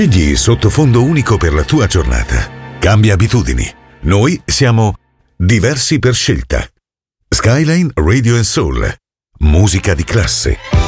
Scegli sottofondo unico per la tua giornata. Cambia abitudini. Noi siamo diversi per scelta. Skyline Radio & Soul. Musica di classe.